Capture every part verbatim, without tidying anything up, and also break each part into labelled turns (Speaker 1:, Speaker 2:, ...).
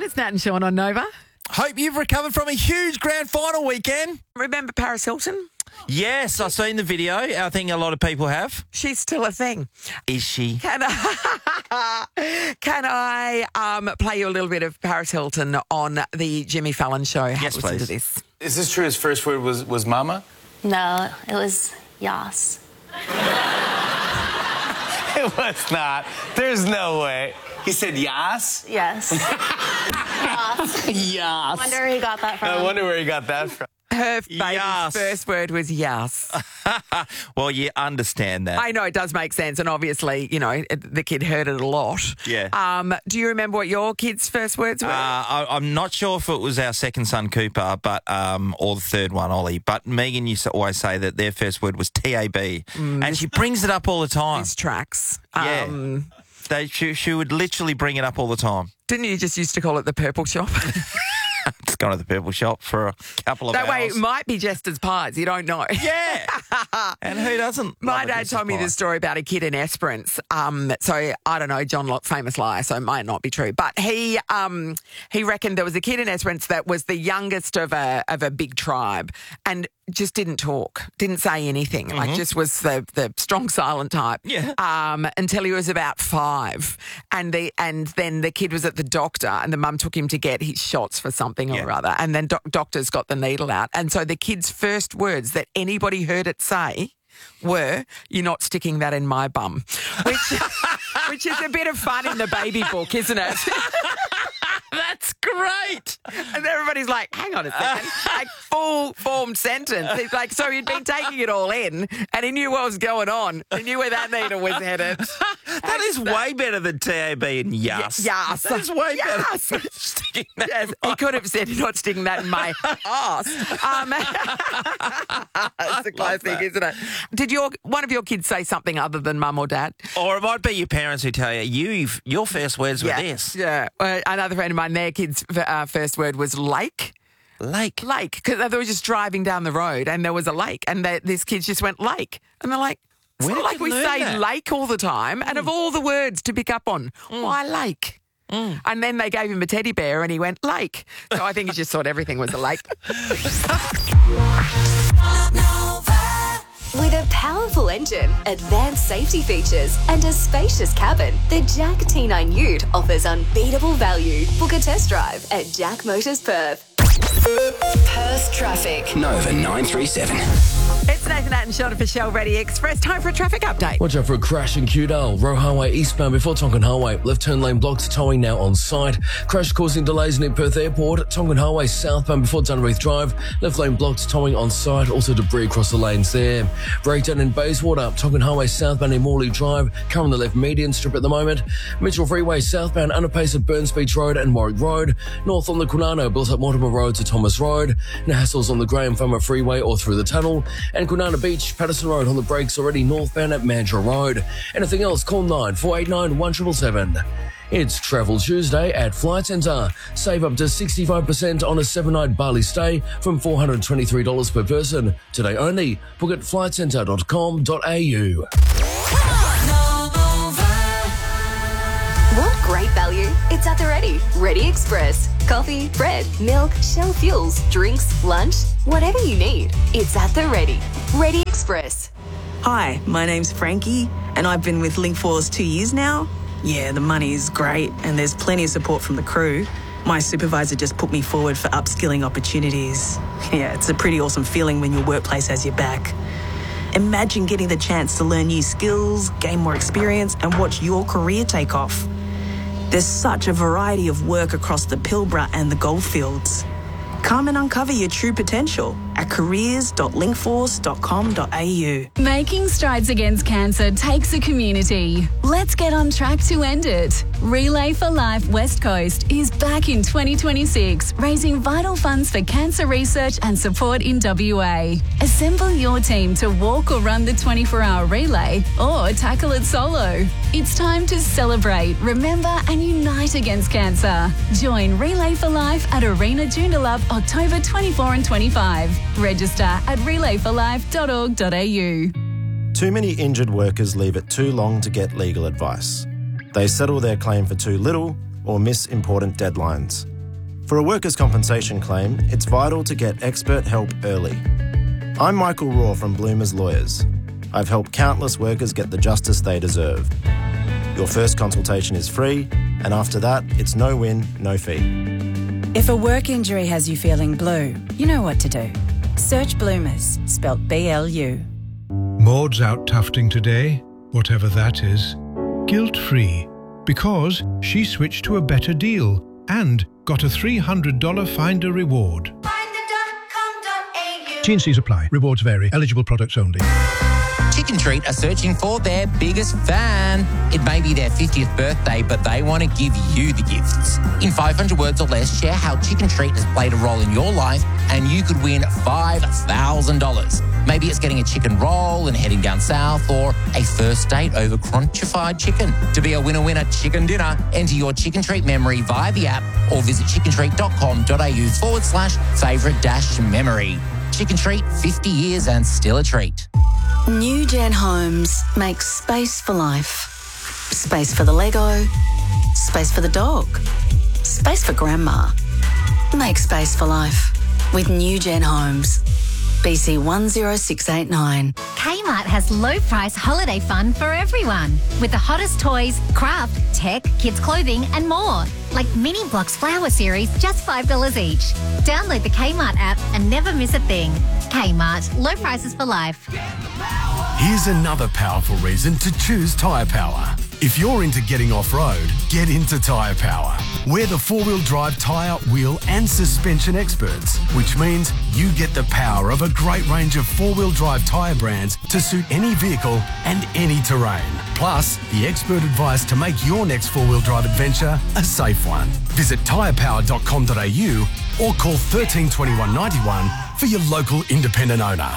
Speaker 1: It's Nat and Sean on Nova.
Speaker 2: Hope you've recovered from a huge grand final weekend.
Speaker 1: Remember Paris Hilton?
Speaker 2: Yes, I've seen the video. I think a lot of people have.
Speaker 1: She's still a thing.
Speaker 2: Is she?
Speaker 1: Can I, can I um, play you a little bit of Paris Hilton on the Jimmy Fallon show? Have
Speaker 2: Yes,
Speaker 1: a listen
Speaker 2: please.
Speaker 1: to this.
Speaker 3: Is this true? His first word was, was mama?
Speaker 4: No, it was yas.
Speaker 3: It was not. There's no way. He said yas?
Speaker 4: Yes. Yas.
Speaker 3: Yas.
Speaker 4: Wonder where he got that from.
Speaker 3: I wonder where he got that from.
Speaker 1: Her baby's
Speaker 2: Yas.
Speaker 1: first word was yes.
Speaker 2: Well, you understand that.
Speaker 1: I know it does make sense, and obviously, you know, the kid heard it a lot.
Speaker 2: Yeah.
Speaker 1: Um, do you remember what your kid's first words were?
Speaker 2: Uh, I, I'm not sure if it was our second son, Cooper, but um, or the third one, Ollie. But Megan used to always say that their first word was T A B, and she brings it up all the time.
Speaker 1: These tracks.
Speaker 2: Yeah.
Speaker 1: Um,
Speaker 2: They, she, she would literally bring it up all the time.
Speaker 1: didn't you just used to call it the purple shop?
Speaker 2: It's gone to the purple shop for a couple of
Speaker 1: That
Speaker 2: hours.
Speaker 1: way it might be Jester's pies. You don't know.
Speaker 2: Yeah. And who doesn't?
Speaker 1: My
Speaker 2: love a
Speaker 1: dad
Speaker 2: Jester's
Speaker 1: told me
Speaker 2: pie?
Speaker 1: this story about a kid in Esperance. Um, so I don't know, John Locke, famous liar, so it might not be true. But he um, he reckoned there was a kid in Esperance that was the youngest of a of a big tribe and just didn't talk, didn't say anything, mm-hmm. like just was the the strong silent type.
Speaker 2: Yeah.
Speaker 1: Um, until he was about five, and the and then the kid was at the doctor, and the mum took him to get his shots for something
Speaker 2: Yeah.
Speaker 1: or other, and then doc- doctors got the needle out, and so the kid's first words that anybody heard it say were, "You're not sticking that in my bum," which which is a bit of fun in the baby book, isn't it?
Speaker 2: That's great.
Speaker 1: And everybody's like, hang on a second, like full formed sentence. It's like, so he'd been taking it all in and he knew what was going on. He knew where that needle was headed.
Speaker 2: That is way better than T A B and yas.
Speaker 1: Yes.
Speaker 2: That's way
Speaker 1: Yes.
Speaker 2: better than sticking that
Speaker 1: Yes, he could have said, "You're not sticking that in my ass." Um, it's a classic, isn't it? Did your one of your kids say something other than mum or dad?
Speaker 2: Or it might be your parents who tell you, you've, your first words were
Speaker 1: Yeah,
Speaker 2: this.
Speaker 1: yeah. Uh, another friend of mine, their kid's uh, first word was lake.
Speaker 2: Lake.
Speaker 1: Lake, because they were just driving down the road and there was a lake, and they, this kid just went lake, and they're like, "It's
Speaker 2: Where
Speaker 1: not
Speaker 2: did
Speaker 1: like
Speaker 2: you
Speaker 1: we
Speaker 2: learn
Speaker 1: say
Speaker 2: that?"
Speaker 1: lake all the time." And of all the words to pick up on, why lake? And then they gave him a teddy bear and he went lake. So I think he just thought everything was a lake.
Speaker 5: With a powerful engine, advanced safety features, and a spacious cabin, the Jack T nine Ute offers unbeatable value. Book a test drive at Jack Motors Perth. Perth traffic.
Speaker 6: Nova nine three seven.
Speaker 1: It's Nathan Atten, Sean for Shell Ready Express. Time for a traffic update.
Speaker 7: Watch out for a crash in Cudale. Roe Highway eastbound before Tonkin Highway. Left turn lane blocked, towing now on site. Crash causing delays near Perth Airport. Tonkin Highway southbound before Dunreath Drive. Left lane blocked, towing on site. Also debris across the lanes there. Breakdown in Bayswater. Tonkin Highway southbound near Morley Drive. Car on the left median strip at the moment. Mitchell Freeway southbound underpace at Burns Beach Road and Warwick Road. North on the Kwinana built up Mortimer Road to Thomas Road. No hassles on the Graham Farmer Freeway or through the tunnel. And Kwinana Beach, Patterson Road on the brakes already northbound at Mandurah Road. Anything else, call nine four eight nine one seven seven seven. It's Travel Tuesday at Flight Centre. Save up to sixty-five percent on a seven-night Bali stay from four hundred twenty-three dollars per person. Today only. Book at flight centre dot com dot a u.
Speaker 5: Want great value? It's at the Ready. Ready Express. Coffee, bread, milk, Shell fuels, drinks, lunch, whatever you need. It's at the Ready. Ready Express.
Speaker 8: Hi, my name's Frankie, and I've been with Linkforce two years now. Yeah, the money's great, and there's plenty of support from the crew. My supervisor just put me forward for upskilling opportunities. Yeah, it's a pretty awesome feeling when your workplace has your back. Imagine getting the chance to learn new skills, gain more experience, and watch your career take off. There's such a variety of work across the Pilbara and the Goldfields. Come and uncover your true potential at careers dot linkforce dot com dot a u.
Speaker 9: Making strides against cancer takes a community. Let's get on track to end it. Relay for Life West Coast is back in twenty twenty-six, raising vital funds for cancer research and support in W A. Assemble your team to walk or run the twenty-four hour relay or tackle it solo. It's time to celebrate, remember and unite against cancer. Join Relay for Life at Arena Joondalup October twenty-fourth and twenty-fifth. Register at relay for life dot org dot a u.
Speaker 10: Too many injured workers leave it too long to get legal advice. They settle their claim for too little or miss important deadlines. For a workers' compensation claim, it's vital to get expert help early. I'm Michael Raw from Bloomers Lawyers. I've helped countless workers get the justice they deserve. Your first consultation is free, and after that, it's no win, no fee.
Speaker 6: If a work injury has you feeling blue, you know what to do. Search Bloomers, spelt B L U.
Speaker 11: Maud's out tufting today, whatever that is, guilt-free, because she switched to a better deal and got a three hundred dollars Finder reward. T and Cs apply. Rewards vary. Eligible products only.
Speaker 12: Chicken Treat are searching for their biggest fan. It may be their fiftieth birthday, but they want to give you the gifts. In five hundred words or less, share how Chicken Treat has played a role in your life and you could win five thousand dollars. Maybe it's getting a chicken roll and heading down south, or a first date over crunchified chicken. To be a winner-winner chicken dinner, enter your Chicken Treat memory via the app or visit chickentreat.com.au forward slash favourite dash memory. Chicken Treat, fifty years and still a treat.
Speaker 6: New Gen Homes makes space for life. Space for the Lego. Space for the dog. Space for grandma. Make space for life with New Gen Homes. B C one zero six eight nine.
Speaker 13: Kmart has low price holiday fun for everyone. With the hottest toys, craft, tech, kids clothing and more. Like Mini Blocks Flower Series, just five dollars each. Download the Kmart app and never miss a thing. Kmart, low prices for life.
Speaker 14: Here's another powerful reason to choose Tyre Power. If you're into getting off-road, get into Tyre Power. We're the four-wheel drive tyre, wheel and suspension experts, which means you get the power of a great range of four-wheel drive tyre brands to suit any vehicle and any terrain. Plus, the expert advice to make your next four-wheel drive adventure a safe one. Visit tyre power dot com dot a u or call thirteen twenty-one ninety-one for your local independent owner.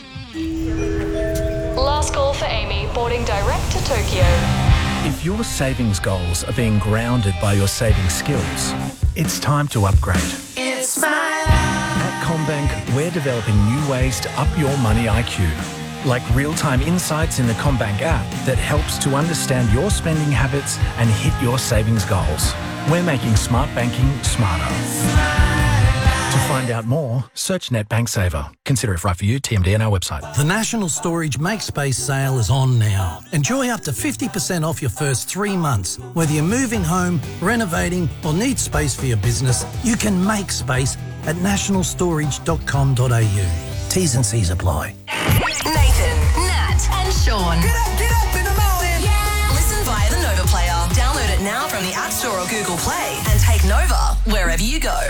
Speaker 15: Last call for Amy, boarding direct to Tokyo.
Speaker 16: If your savings goals are being grounded by your saving skills, it's time to upgrade.
Speaker 15: It's my
Speaker 16: At CommBank, we're developing new ways to up your money I Q, like real-time insights in the CommBank app that helps to understand your spending habits and hit your savings goals. We're making smart banking smarter. To find out more, search NetBank Saver. Consider if right for you, T M D on our website.
Speaker 17: The National Storage Makespace sale is on now. Enjoy up to fifty percent off your first three months. Whether you're moving home, renovating or need space for your business, you can make space at national storage dot com dot a u. T's and C's apply.
Speaker 5: Nathan, Nat and Sean. Get up, get up in the morning. Yeah. Listen via the Nova Player. Download it now from the App Store or Google Play and take Nova wherever you go.